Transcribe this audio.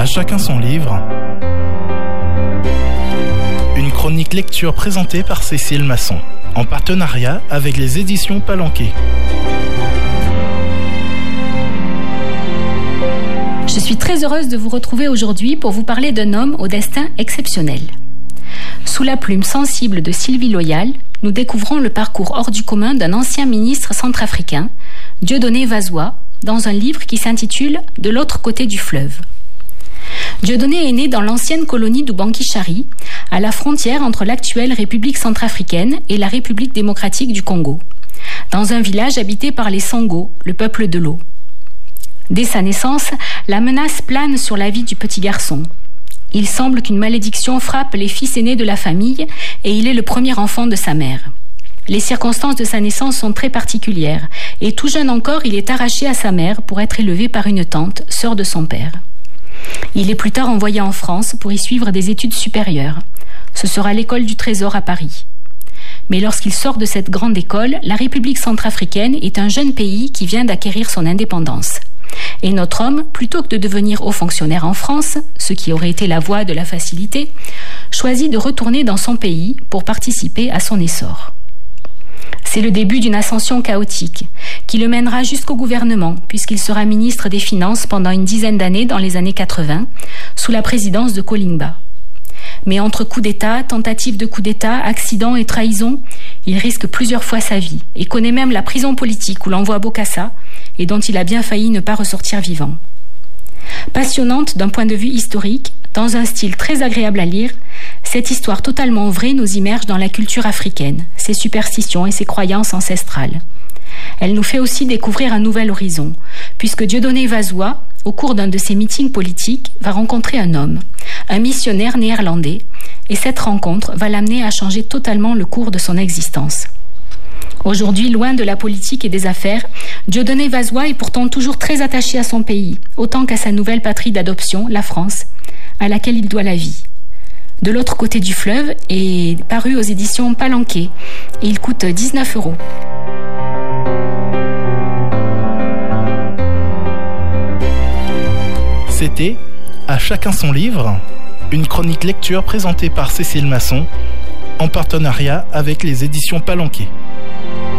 À chacun son livre. Une chronique lecture présentée par Cécile Masson, en partenariat avec les éditions Palanquet. Je suis très heureuse de vous retrouver aujourd'hui pour vous parler d'un homme au destin exceptionnel. Sous la plume sensible de Sylvie Loyal, nous découvrons le parcours hors du commun d'un ancien ministre centrafricain, Dieudonné Vazua, dans un livre qui s'intitule « De l'autre côté du fleuve ». Dieudonné est né dans l'ancienne colonie d'Ubangi-Chari, à la frontière entre l'actuelle République centrafricaine et la République démocratique du Congo, dans un village habité par les Sango, le peuple de l'eau. Dès sa naissance, la menace plane sur la vie du petit garçon. Il semble qu'une malédiction frappe les fils aînés de la famille et il est le premier enfant de sa mère. Les circonstances de sa naissance sont très particulières et tout jeune encore, il est arraché à sa mère pour être élevé par une tante, sœur de son père. Il est plus tard envoyé en France pour y suivre des études supérieures. Ce sera l'école du Trésor à Paris. Mais lorsqu'il sort de cette grande école, la République centrafricaine est un jeune pays qui vient d'acquérir son indépendance. Et notre homme, plutôt que de devenir haut fonctionnaire en France, ce qui aurait été la voie de la facilité, choisit de retourner dans son pays pour participer à son essor. C'est le début d'une ascension chaotique qui le mènera jusqu'au gouvernement, puisqu'il sera ministre des Finances pendant une dizaine d'années dans les années 80, sous la présidence de Kolingba. Mais entre coup d'État, tentative de coup d'État, accident et trahison, il risque plusieurs fois sa vie et connaît même la prison politique où l'envoie Bokassa et dont il a bien failli ne pas ressortir vivant. Passionnante d'un point de vue historique, dans un style très agréable à lire, cette histoire totalement vraie nous immerge dans la culture africaine, ses superstitions et ses croyances ancestrales. Elle nous fait aussi découvrir un nouvel horizon, puisque Dieudonné Vazua, au cours d'un de ses meetings politiques, va rencontrer un homme, un missionnaire néerlandais, et cette rencontre va l'amener à changer totalement le cours de son existence. Aujourd'hui, loin de la politique et des affaires, Dieudonné Vazua est pourtant toujours très attaché à son pays, autant qu'à sa nouvelle patrie d'adoption, la France, à laquelle il doit la vie. De l'autre côté du fleuve est paru aux éditions Palanquet et il coûte 19 €. C'était À chacun son livre, une chronique lecture présentée par Cécile Masson, en partenariat avec les éditions Palanquet.